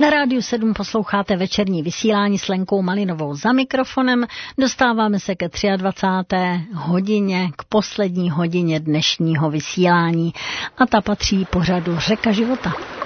Na Rádiu 7 posloucháte večerní vysílání s Lenkou Malinovou za mikrofonem. Dostáváme se ke 23. hodině, k poslední hodině dnešního vysílání a ta patří pořadu Řeka života.